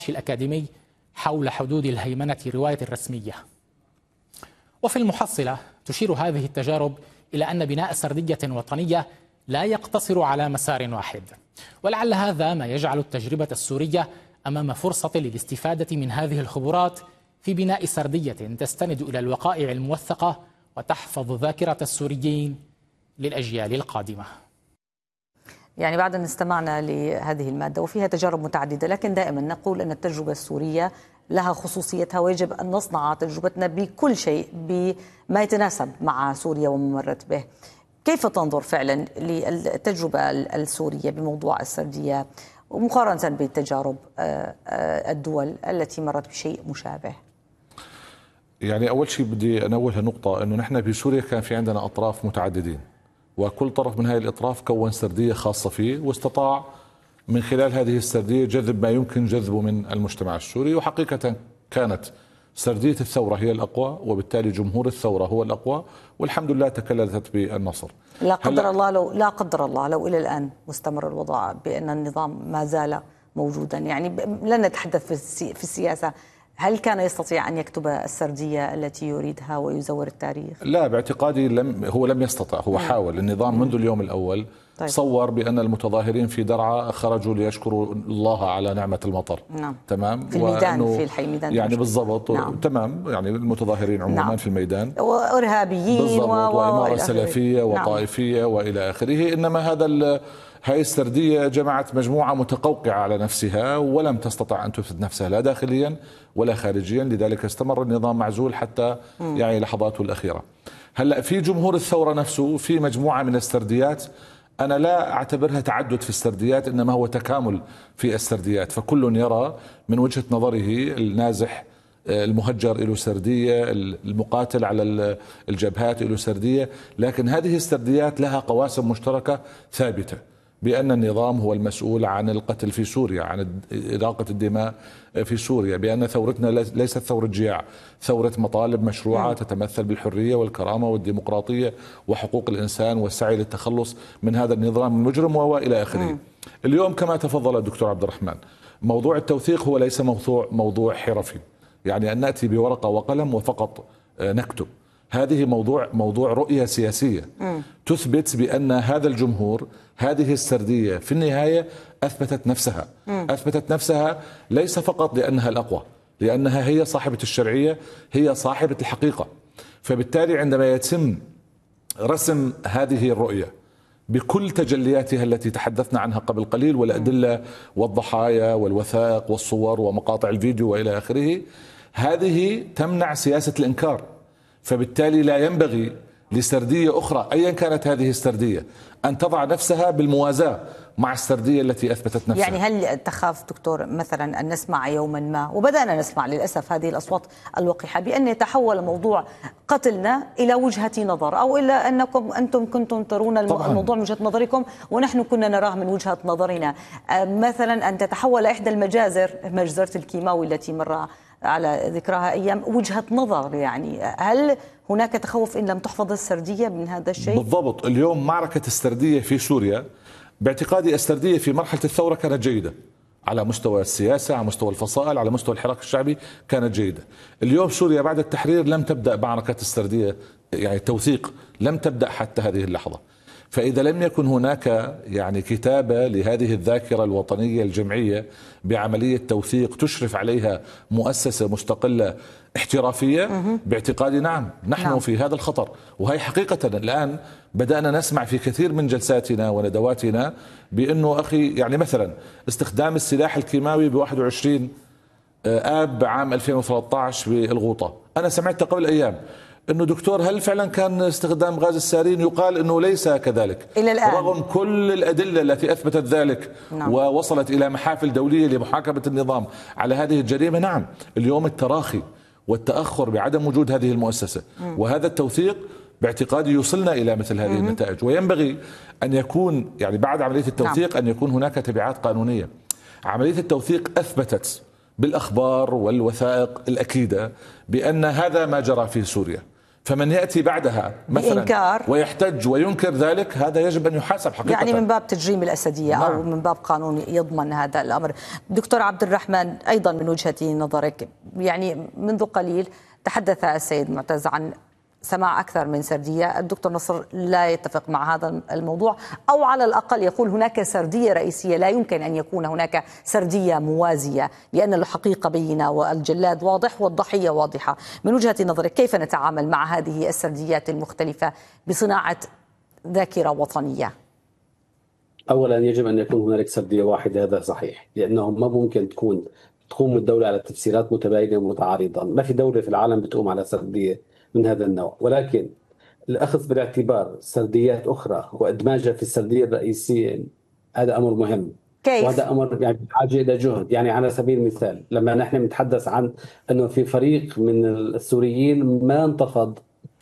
الأكاديمي حول حدود الهيمنة رواية الرسمية. وفي المحصلة تشير هذه التجارب إلى أن بناء سردية وطنية لا يقتصر على مسار واحد، ولعل هذا ما يجعل التجربة السورية أمام فرصة للاستفادة من هذه الخبرات في بناء سردية تستند إلى الوقائع الموثقة وتحفظ ذاكرة السوريين للأجيال القادمة. يعني بعد أن استمعنا لهذه المادة وفيها تجارب متعددة، لكن دائما نقول أن التجربة السورية لها خصوصيتها ويجب أن نصنع تجربتنا بكل شيء بما يتناسب مع سوريا وما مرت به. كيف تنظر فعلا للتجربة السورية بموضوع السردية ومقارنة بتجارب الدول التي مرت بشيء مشابه؟ يعني أول شيء بدي أنوه نقطة أنه نحن بسوريا كان في عندنا أطراف متعددين، وكل طرف من هذه الأطراف كون سردية خاصة فيه، واستطاع من خلال هذه السردية جذب ما يمكن جذبه من المجتمع السوري. وحقيقة كانت سردية الثورة هي الأقوى، وبالتالي جمهور الثورة هو الأقوى، والحمد لله تكللت بالنصر. لا قدر الله لو إلى الآن مستمر الوضع بأن النظام ما زال موجودا، يعني لن نتحدث في السياسة، هل كان يستطيع أن يكتب السردية التي يريدها ويزور التاريخ؟ لا، باعتقادي لم يستطع. هو حاول. النظام منذ اليوم الأول صور بأن المتظاهرين في درعا خرجوا ليشكروا الله على نعمة المطر. نعم. تمام. في الميدان، في الحي ميدان يعني بالضبط. نعم. تمام. يعني المتظاهرين عموما. نعم. في الميدان وإرهابيين وإمارة سلفية وطائفية. نعم. وإلى آخره. إنما هاي السردية جمعت مجموعة متقوقعة على نفسها ولم تستطع أن تثبت نفسها لا داخليا ولا خارجيا، لذلك استمر النظام معزول حتى يعني لحظاته الأخيرة. هلأ في جمهور الثورة نفسه في مجموعة من السرديات أنا لا أعتبرها تعدد في السرديات، إنما هو تكامل في السرديات، فكل يرى من وجهة نظره النازح المهجر له سردية، المقاتل على الجبهات له سردية، لكن هذه السرديات لها قواسم مشتركة ثابتة، بأن النظام هو المسؤول عن القتل في سوريا، عن إراقة الدماء في سوريا، بأن ثورتنا ليست ثورة جياع، ثورة مطالب مشروعة تتمثل بالحرية والكرامة والديمقراطية وحقوق الإنسان والسعي للتخلص من هذا النظام المجرم وإلى آخره. اليوم كما تفضل الدكتور عبد الرحمن، موضوع التوثيق هو ليس موضوع حرفي، يعني أن نأتي بورقة وقلم وفقط نكتب. هذه موضوع رؤية سياسية تثبت بأن هذا الجمهور، هذه السردية في النهاية أثبتت نفسها ليس فقط لأنها الأقوى، لأنها هي صاحبة الشرعية، هي صاحبة الحقيقة. فبالتالي عندما يتم رسم هذه الرؤية بكل تجلياتها التي تحدثنا عنها قبل قليل، والأدلة والضحايا والوثائق والصور ومقاطع الفيديو وإلى آخره، هذه تمنع سياسة الإنكار. فبالتالي لا ينبغي لسردية أخرى أيا كانت هذه السردية أن تضع نفسها بالموازاة مع السردية التي أثبتت نفسها. يعني هل تخاف دكتور مثلا أن نسمع يوما ما، وبدأنا نسمع للأسف هذه الأصوات الوقحة، بأن يتحول موضوع قتلنا إلى وجهة نظر، أو إلى أنتم كنتم ترون الموضوع من وجهة نظركم ونحن كنا نراه من وجهة نظرنا، مثلا أن تتحول إحدى المجازر، مجزرة الكيماوي التي مر على ذكرها أيام، وجهة نظر. يعني هل هناك تخوف إن لم تحفظ السردية من هذا الشيء؟ بالضبط. اليوم معركة السردية في سوريا، باعتقادي السردية في مرحلة الثورة كانت جيدة على مستوى السياسة، على مستوى الفصائل، على مستوى الحراك الشعبي كانت جيدة. اليوم سوريا بعد التحرير لم تبدأ معركة السردية، يعني التوثيق لم تبدأ حتى هذه اللحظة. فإذا لم يكن هناك يعني كتابة لهذه الذاكرة الوطنية الجمعية بعملية توثيق تشرف عليها مؤسسة مستقلة احترافية، باعتقادي نعم نحن في هذا الخطر. وهي حقيقة الآن بدأنا نسمع في كثير من جلساتنا وندواتنا بأنه أخي يعني مثلا استخدام السلاح الكيماوي ب 21 آب عام 2013 بالغوطة، أنا سمعت قبل أيام انه دكتور هل فعلا كان استخدام غاز السارين؟ يقال انه ليس كذلك الى الان رغم كل الادله التي اثبتت ذلك. نعم. ووصلت الى محافل دوليه لمحاكمه النظام على هذه الجريمه. نعم، اليوم التراخي والتاخر بعدم وجود هذه المؤسسه وهذا التوثيق باعتقادي يوصلنا الى مثل هذه النتائج. وينبغي ان يكون يعني بعد عمليه التوثيق ان يكون هناك تبعات قانونيه. عمليه التوثيق اثبتت بالأخبار والوثائق الأكيدة بأن هذا ما جرى في سوريا، فمن يأتي بعدها مثلا بإنكار ويحتج وينكر ذلك هذا يجب أن يحاسب حقيقة. يعني من باب تجريم الأسدية. نعم. أو من باب قانون يضمن هذا الأمر. دكتور عبد الرحمن، أيضا من وجهة نظرك، يعني منذ قليل تحدث السيد معتز عن سماع أكثر من سردية، الدكتور نصر لا يتفق مع هذا الموضوع، أو على الأقل يقول هناك سردية رئيسية، لا يمكن أن يكون هناك سردية موازية لأن الحقيقة بينة والجلاد واضح والضحية واضحة. من وجهة نظرك كيف نتعامل مع هذه السرديات المختلفة بصناعة ذاكرة وطنية؟ أولا يجب أن يكون هنالك سردية واحدة، هذا صحيح، لأنه ما ممكن تقوم الدولة على تفسيرات متباينة ومتعارضة. ما في دولة في العالم بتقوم على سردية من هذا النوع، ولكن الأخذ بالاعتبار سرديات أخرى وإدماجها في السردية الرئيسية هذا أمر مهم. كيف؟ وهذا أمر يعني بحاجة إلى جهد. يعني على سبيل المثال لما نحن نتحدث عن أنه في فريق من السوريين ما انتفض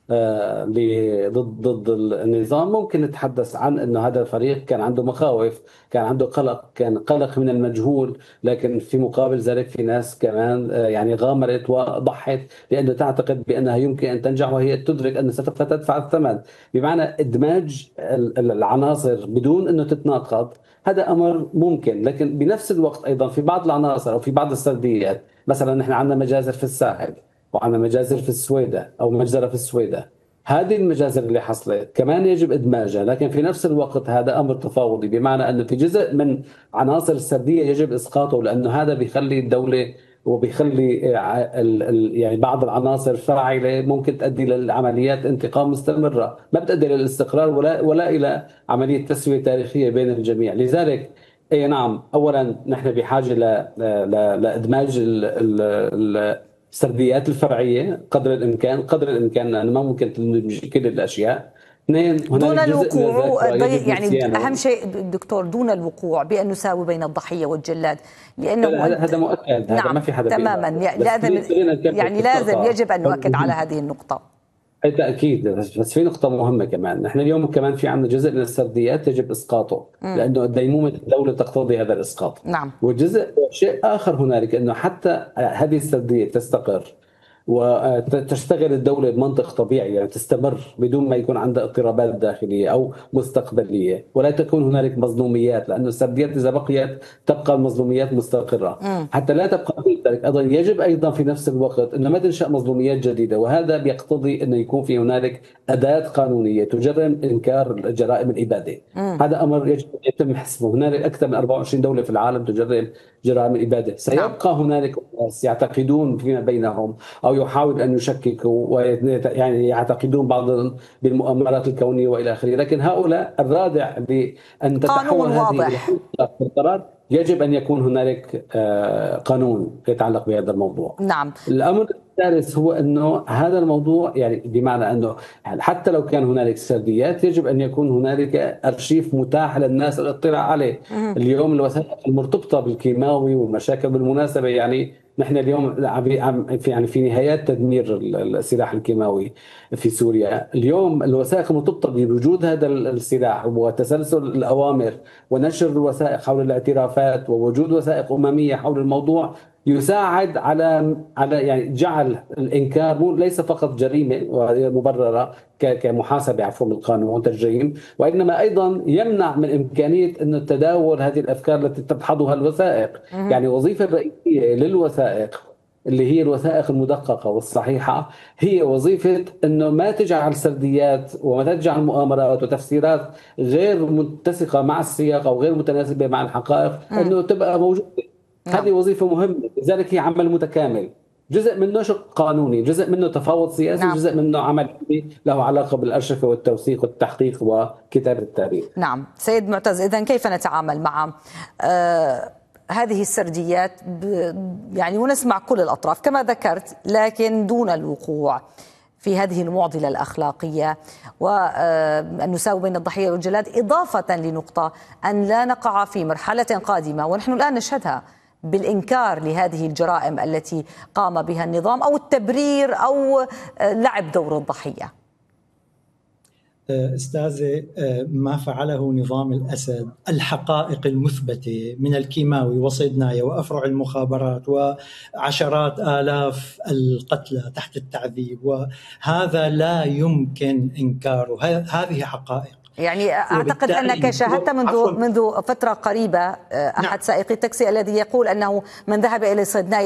ضد النظام، ممكن نتحدث عن انه هذا الفريق كان عنده مخاوف، كان عنده قلق، كان قلق من المجهول، لكن في مقابل ذلك في ناس كمان يعني غامرت وضحت لانه تعتقد بانها يمكن ان تنجح، وهي تدرك ان سوف تدفع الثمن. بمعنى ادماج العناصر بدون انه تتناقض هذا امر ممكن، لكن بنفس الوقت ايضا في بعض العناصر او في بعض السرديات، مثلا نحن عندنا مجازر في الساحل وعندنا مجازر في السويدة أو مجزرة في السويدة، هذه المجازر اللي حصلت كمان يجب إدماجها، لكن في نفس الوقت هذا أمر تفاوضي، بمعنى أنه في جزء من عناصر السردية يجب إسقاطه، لأنه هذا بيخلي الدولة وبيخلي يعني بعض العناصر فاعلة ممكن تؤدي للعمليات انتقام مستمرة، ما بتؤدي للاستقرار ولا إلى عملية تسوية تاريخية بين الجميع. لذلك أي نعم، أولا نحن بحاجة لإدماج السرديات الفرعية قدر الإمكان لأنه ما ممكن تندمج كل الأشياء. اثنين، دون الوقوع يعني أهم شيء دكتور دون الوقوع بأن نساوي بين الضحية والجلاد، لأنه هذا مؤكد. نعم، هذا ما في حدا تماما يعني لازم يجب أن نؤكد على هذه النقطة. بالتأكيد. بس في نقطة مهمة كمان، نحن اليوم كمان في عندنا جزء من السرديات يجب إسقاطه لأنه ديمومة الدولة تقتضي هذا الإسقاط. نعم. شيء آخر هنالك أنه حتى هذه السردية تستقر وتشتغل الدولة بمنطق طبيعي، يعني تستمر بدون ما يكون عندها اضطرابات داخلية أو مستقبلية، ولا تكون هنالك مظلوميات، لأنه السرديات إذا بقيت تبقى المظلوميات مستقرة. حتى لا تبقى ذلك أيضا يجب أيضا في نفس الوقت أنه ما تنشأ مظلوميات جديدة، وهذا بيقتضي أنه يكون في هنالك أداة قانونية تجرم إنكار جرائم الإبادة. هذا أمر يجب أن يتم حسبه. هنالك أكثر من 24 دولة في العالم تجرم جرائم الإبادة. سيبقى هنالك ناس يعتقدون فيما بينهم أو يحاول أن يشككوا ويعني يعتقدون بعض بالمؤامرات الكونية وإلى آخره، لكن هؤلاء الرادع بأن تتحول هذه القرارات يجب أن يكون هنالك قانون يتعلق بهذا الموضوع. نعم. الأمر الثالث هو أنه هذا الموضوع يعني بمعنى أنه حتى لو كان هنالك سرديات يجب أن يكون هنالك أرشيف متاح للناس الاطلاع عليه. اليوم الوسائل المرتبطة بالكيماوي والمشاكل بالمناسبة، يعني نحن اليوم يعني في نهايات تدمير السلاح الكيماوي في سوريا. اليوم الوثائق المرتبطة بوجود هذا السلاح وتسلسل الأوامر ونشر الوثائق حول الاعترافات ووجود وثائق أممية حول الموضوع يساعد على يعني جعل الإنكار ليس فقط جريمة مبررة كمحاسبة عفوا من القانون وتجريم، وإنما أيضا يمنع من إمكانية أن تداول هذه الأفكار التي تدحضها الوثائق. يعني وظيفة رئيسية للوثائق اللي هي الوثائق المدققة والصحيحة هي وظيفة أنه ما تجعل سرديات وما تجعل مؤامرات وتفسيرات غير متسقة مع السياق أو غير متناسبة مع الحقائق أنه تبقى موجودة. هذه وظيفة مهمة، لذلك هي عمل متكامل، جزء منه شق قانوني، جزء منه تفاوض سياسي، جزء منه عمل له علاقة بالأرشفة والتوثيق والتحقيق وكتابة التاريخ. نعم. سيد معتز، إذن كيف نتعامل مع هذه السرديات يعني ونسمع كل الأطراف كما ذكرت لكن دون الوقوع في هذه المعضلة الأخلاقية وأن نساوي بين الضحية والجلاد، إضافة لنقطة أن لا نقع في مرحلة قادمة ونحن الآن نشهدها بالإنكار لهذه الجرائم التي قام بها النظام أو التبرير أو لعب دور الضحية. أستاذة، ما فعله نظام الأسد، الحقائق المثبتة من الكيماوي وصيدنايا وأفرع المخابرات وعشرات آلاف القتلى تحت التعذيب، وهذا لا يمكن إنكاره، هذه حقائق. يعني أعتقد أنك شاهدت منذ فترة قريبة أحد سائقي التاكسي الذي يقول أنه من ذهب إلى صيدنايا